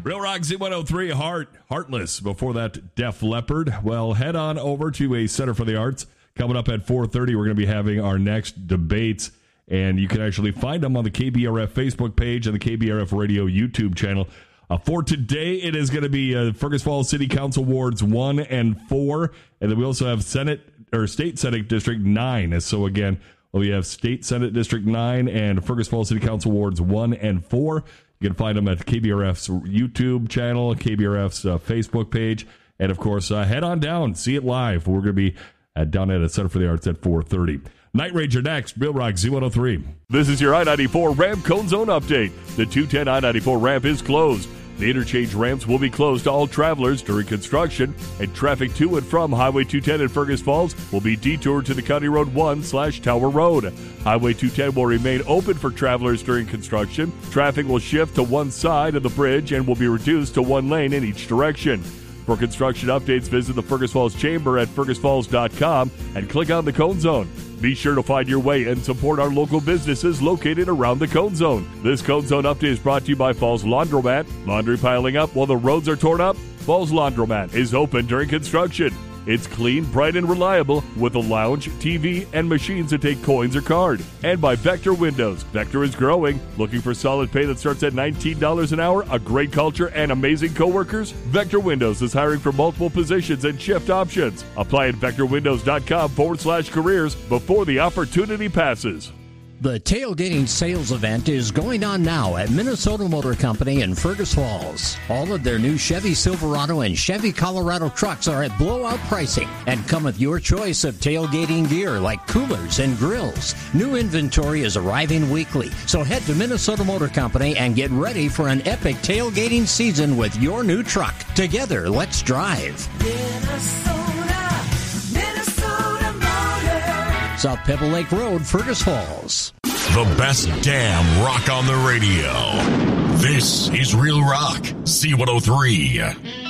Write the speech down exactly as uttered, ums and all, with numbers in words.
Real Rock Z one oh three, Heart, Heartless. Before that, Def Leppard. Well, head on over to a Center for the Arts. Coming up at four thirty, we're going to be having our next debates, and you can actually find them on the K B R F Facebook page and the K B R F Radio YouTube channel. Uh, for today, it is going to be uh, Fergus Falls City Council Wards one and four, and then we also have Senate or State Senate District nine. So again, we have State Senate District nine and Fergus Falls City Council Wards one and four. You can find them at K B R F's YouTube channel, K B R F's uh, Facebook page, and of course, uh, head on down, see it live. We're going to be at, down at the Center for the Arts at four thirty. Night Ranger next, Real Rock Z one oh three. This is your I ninety-four ramp cone zone update. The two ten I ninety-four ramp is closed. The interchange ramps will be closed to all travelers during construction, and traffic to and from Highway two ten in Fergus Falls will be detoured to the County Road one slash Tower Road. Highway two ten will remain open for travelers during construction. Traffic will shift to one side of the bridge and will be reduced to one lane in each direction. For construction updates, visit the Fergus Falls Chamber at fergus falls dot com and click on the Cone Zone. Be sure to find your way and support our local businesses located around the Cone Zone. This Cone Zone update is brought to you by Falls Laundromat. Laundry piling up while the roads are torn up? Falls Laundromat is open during construction. It's clean, bright, and reliable with a lounge, T V, and machines to take coins or card. And by Vector Windows. Vector is growing. Looking for solid pay that starts at nineteen dollars an hour, a great culture, and amazing coworkers? Vector Windows is hiring for multiple positions and shift options. Apply at vector windows dot com forward slash careers before the opportunity passes. The tailgating sales event is going on now at Minnesota Motor Company in Fergus Falls. All of their new Chevy Silverado and Chevy Colorado trucks are at blowout pricing and come with your choice of tailgating gear like coolers and grills. New inventory is arriving weekly, so head to Minnesota Motor Company and get ready for an epic tailgating season with your new truck. Together, let's drive. Minnesota, Minnesota Motor. South Pebble Lake Road, Fergus Falls. The best damn rock on the radio. This is Real Rock, Z one oh three.